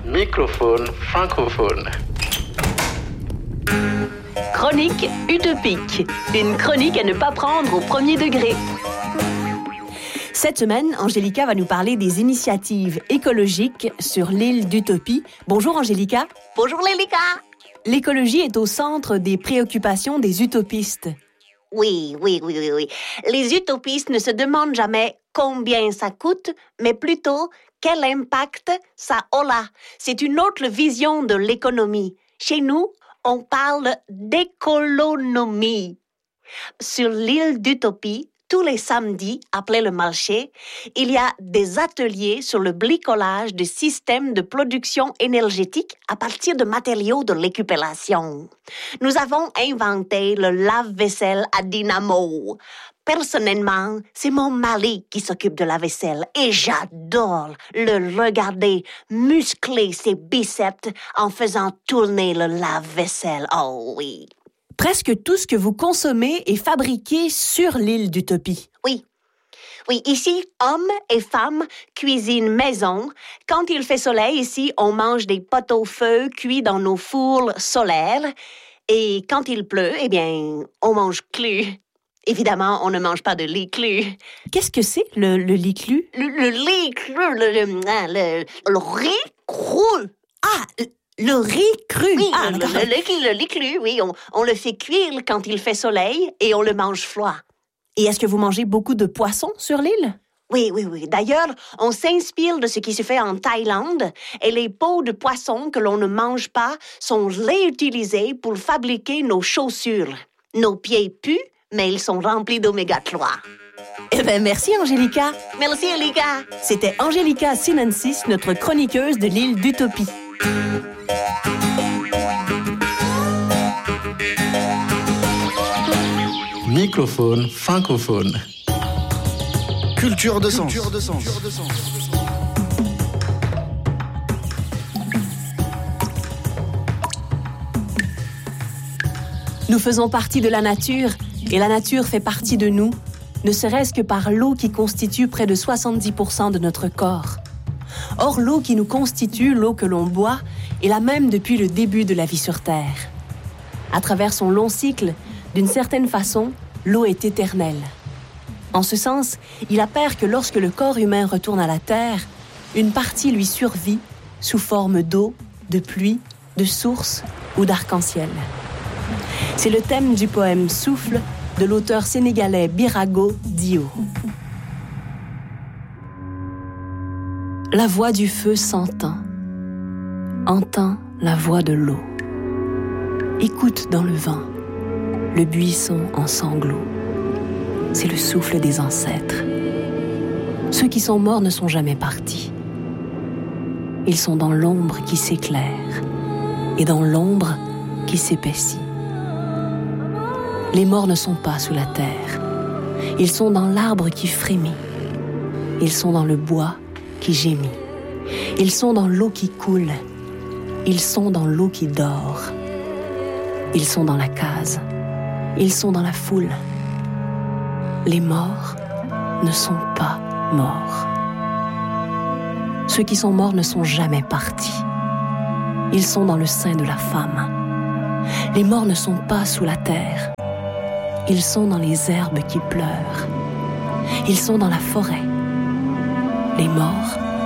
Microphone francophone. Chronique utopique. Une chronique à ne pas prendre au premier degré. Cette semaine, Angélica va nous parler des initiatives écologiques sur l'île d'Utopie. Bonjour Angélica. Bonjour Lélica. L'écologie est au centre des préoccupations des utopistes. Oui. Les utopistes ne se demandent jamais combien ça coûte, mais plutôt quel impact ça aura. C'est une autre vision de l'économie. Chez nous, on parle d'écolonomie. Sur l'île d'Utopie, tous les samedis, après le marché, il y a des ateliers sur le bricolage de systèmes de production énergétique à partir de matériaux de récupération. Nous avons inventé le lave-vaisselle à dynamo. Personnellement, c'est mon mari qui s'occupe de la vaisselle et j'adore le regarder muscler ses biceps en faisant tourner le lave-vaisselle. Oh oui! Presque tout ce que vous consommez est fabriqué sur l'île d'Utopie. Oui, ici, hommes et femmes cuisinent maison. Quand il fait soleil, ici, on mange des pot-au-feu cuits dans nos fours solaires. Et quand il pleut, eh bien, on mange cru. Évidemment, on ne mange pas de lait cru. Qu'est-ce que c'est, le lait cru? Le lait cru, le riz cru. Ah, le riz cru. Oui, ah, le lait cru, oui. On le fait cuire quand il fait soleil et on le mange froid. Et est-ce que vous mangez beaucoup de poissons sur l'île? Oui. D'ailleurs, on s'inspire de ce qui se fait en Thaïlande et les peaux de poissons que l'on ne mange pas sont réutilisées pour fabriquer nos chaussures. Nos pieds puent, mais ils sont remplis d'oméga 3. Eh bien, merci Angélica. Merci, Angélica. C'était Angélica Sinensis, notre chroniqueuse de l'île d'Utopie. Microphone francophone. Culture de sens. Nous faisons partie de la nature et la nature fait partie de nous, ne serait-ce que par l'eau qui constitue près de 70% de notre corps. Or, l'eau qui nous constitue, l'eau que l'on boit, est la même depuis le début de la vie sur Terre. À travers son long cycle, d'une certaine façon, l'eau est éternelle. En ce sens, il apparaît que lorsque le corps humain retourne à la Terre, une partie lui survit sous forme d'eau, de pluie, de source ou d'arc-en-ciel. C'est le thème du poème Souffle de l'auteur sénégalais Birago Dio. La voix du feu s'entend. Entend la voix de l'eau. Écoute dans le vent, le buisson en sanglots. C'est le souffle des ancêtres. Ceux qui sont morts ne sont jamais partis. Ils sont dans l'ombre qui s'éclaire et dans l'ombre qui s'épaissit. Les morts ne sont pas sous la terre. Ils sont dans l'arbre qui frémit. Ils sont dans le bois qui gémit. Ils sont dans l'eau qui coule. Ils sont dans l'eau qui dort. Ils sont dans la case. Ils sont dans la foule. Les morts ne sont pas morts. Ceux qui sont morts ne sont jamais partis. Ils sont dans le sein de la femme. Les morts ne sont pas sous la terre. Ils sont dans les herbes qui pleurent. Ils sont dans la forêt. Les morts